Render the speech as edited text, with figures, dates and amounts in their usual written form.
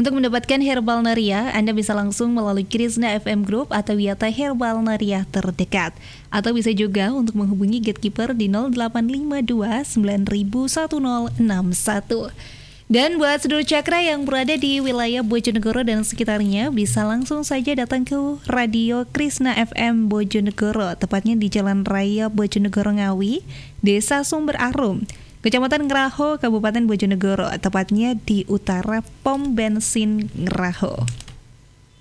Untuk mendapatkan Herbal Naria, Anda bisa langsung melalui Krisna FM Group atau Wiyata Herbal Naria terdekat. Atau bisa juga untuk menghubungi Gatekeeper di 0852 901061. Dan buat seluruh cakra yang berada di wilayah Bojonegoro dan sekitarnya, bisa langsung saja datang ke Radio Krisna FM Bojonegoro, tepatnya di Jalan Raya Bojonegoro Ngawi, Desa Sumber Arum, Kecamatan Ngeraho, Kabupaten Bojonegoro, tepatnya di utara pom bensin Ngeraho.